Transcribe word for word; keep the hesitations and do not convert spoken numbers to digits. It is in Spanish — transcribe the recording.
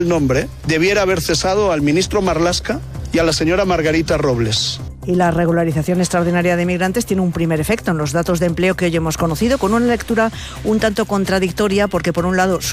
El nombre debiera haber cesado al ministro Marlaska y a la señora Margarita Robles. Y la regularización extraordinaria de migrantes tiene un primer efecto en los datos de empleo que hoy hemos conocido, con una lectura un tanto contradictoria, porque por un lado